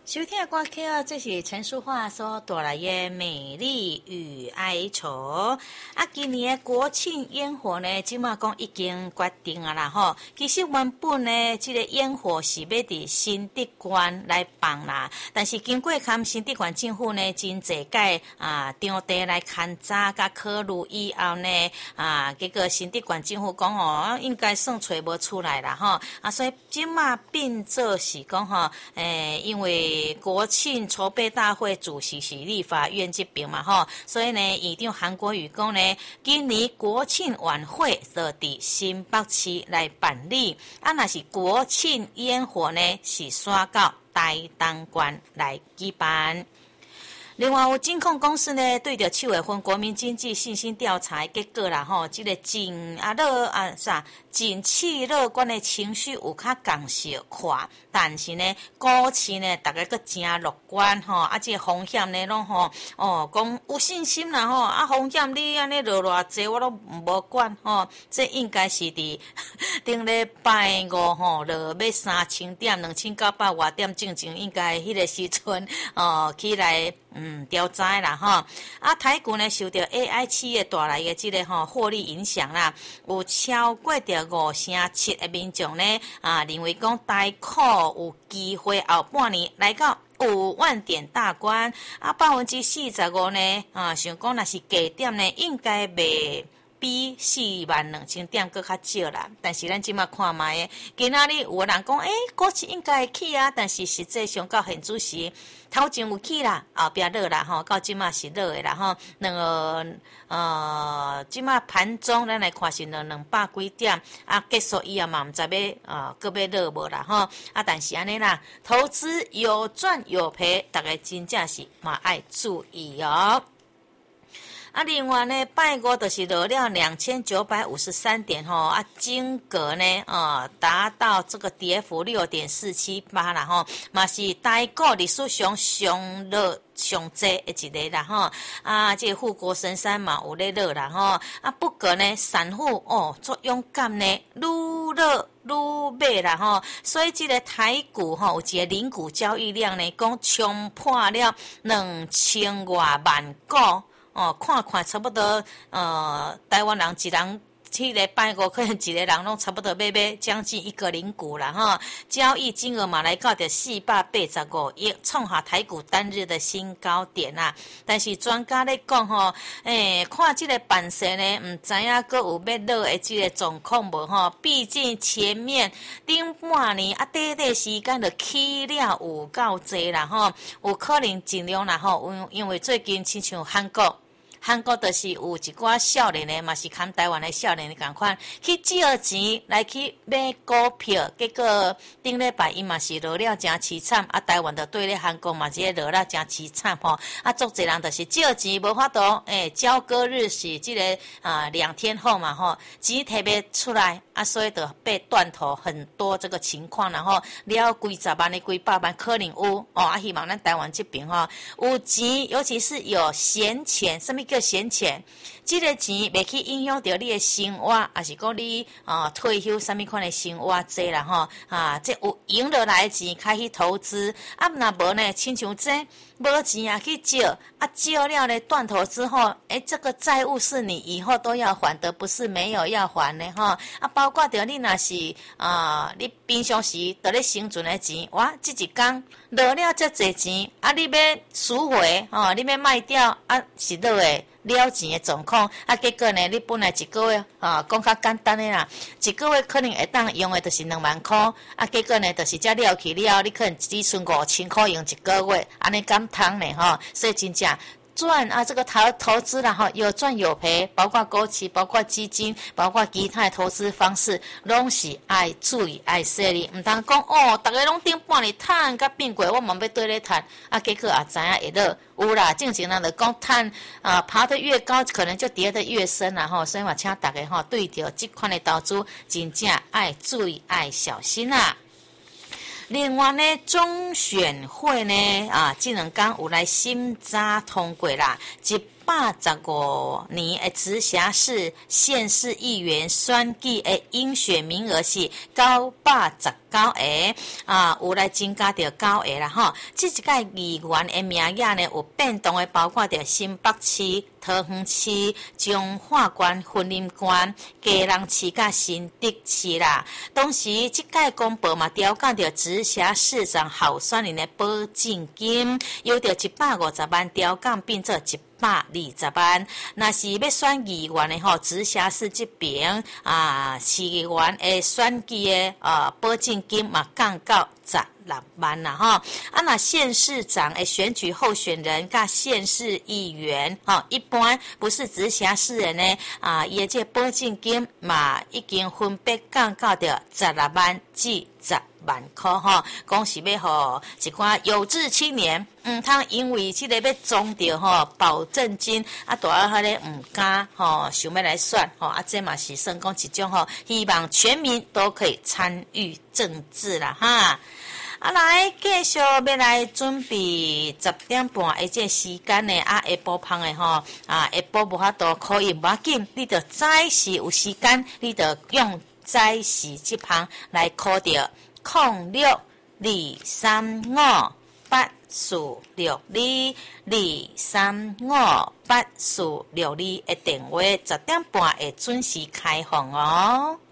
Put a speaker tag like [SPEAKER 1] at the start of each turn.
[SPEAKER 1] 收听的歌曲啊，这是陈淑桦所带来的《美丽与哀愁》。今年的国庆烟火呢，即马讲已经决定啊啦吼。其实原本呢，这个烟火是要伫新德县来放啦，但是经过新德县政府呢，真侪届场地来勘察甲考虑以后呢，结果新德县政府讲应该算找无出来啦吼。所以即马变做是讲因为国庆筹备大会主席是立法院这边嘛吼，所以呢，院长韩国瑜讲呢，今年国庆晚会就伫新北市来办理，若是国庆烟火呢，是选到台东县来举办。另外有金控公司呢，对着7月份国民经济信心调查结果啦吼，这个景气乐观的情绪有较降息看，但是呢，股市呢，大家阁真乐观吼，这个风险呢，拢讲有信心啦吼，风险你安尼落偌济我都无管吼，这应该是伫顶礼拜五吼，落要3000点2900外点正应该迄个时阵起来调查啦吼，台股呢受到 AI 企业带来的这个获利影响啦，有超过着5%的民众呢认为讲台股有机会后半年来到5万点大关，45%呢想讲若是低点呢应该袂比42000点搁较少啦，但是咱即马看卖诶，今仔日有人讲股市应该会起啊，但是实际上到现主时头前有起啦，后壁落啦吼，到即马是落诶啦吼，即马盘中咱来看是200几点，结束以后嘛毋知要搁要落无啦吼，但是安尼啦，投资有赚有赔，大家真正是嘛爱注意哦。另外呢，拜五就是落了2953点吼，金额呢达到这个跌幅6.478啦吼，嘛是台股历史上上落上济的一个啦吼，这个护国神山嘛有咧落啦吼，不过呢，散户足勇敢呢，愈落愈买啦吼，所以这个台股有一个零股交易量呢，讲冲破了2000多万股。看差不多，台湾人一人迄个拜五可能一个人拢差不多买将近1个零股啦吼，交易金额嘛来到着485亿，创下台股单日的新高点啊。但是专家咧讲吼，看这个盘势呢，唔知影阁有要落的这个状况无吼？毕竟前面顶半年短时间就起了有够济啦吼，有可能尽量啦吼，因为最近亲像韩国就是有一寡少年的嘛，是看台湾的少年的同款，去借钱来去买股票，结果顶礼拜伊嘛是落了真凄惨，台湾就对咧韩国嘛是落了真凄惨吼，足侪人就是借钱无法度，交割日是这个2天后嘛吼，钱摕不出来，所以就被断头很多这个情况，然后了几十万的几百万可能有希望咱台湾这边有钱，尤其是有闲钱，什么叫闲钱？这个钱袂去影响到你的生活，还是讲你退休什么款的生活这啦吼这有赢落来的钱开去投资，若无呢，亲像这无钱去借，借了呢断头之后，这个债务是你以后都要还的，不是没有要还的吼包括着你若是你平常时在咧生存的钱，哇，这一天落了这侪钱，你要赎回你要卖掉是落的了钱的状况，结果呢，你本来一个月讲较简单的啦，一个月可能会当用的就是2万块，结果呢，就是这了去了，你可能只剩5000块用一个月，安尼敢通呢吼？所以真正赚这个投资啦哈，有赚有赔，包括股市，包括基金，包括其他的投资方式，拢是爱注意爱细哩，唔通讲大家拢顶半年赚甲变过，我嘛要对咧赚，结果知影会落。有啦，正经人就讲赚爬得越高，可能就跌得越深啦吼，所以嘛，请大家对着这款的投资，真正爱注意爱小心啦。另外呢，中选会呢，这两天有来审查通过啦，100 915年的直辖市、县市议员选举的应选名额是919个有来增加到9个啦吼。这一届议员的名额呢有变动的，包括着新北市、桃园市、彰化县、云林县、基隆市甲新竹市啦。同时，这届公布嘛调降着直辖市长候选人的保证金，由着150万调降变做120万。若是要选议员的吼，直辖市这边市议员的选举的保证金嘛降到16万啦吼。若县市长的选举候选人甲县市议员一般不是直辖市人呢伊的这保证金嘛已经分别降到着16万至10万块吼，讲是要互一寡有志青年，通因为这个要装着保证金大啊迄个唔敢想要来选这嘛是算讲一种希望全民都可以参与政治啦哈。来继续要来准备10点半的这时间呢下晡芳的下晡无法度可以无要紧，你着早时有时间，你着用早时这旁来call着062358426223584262的电话，10点半会准时开放哦。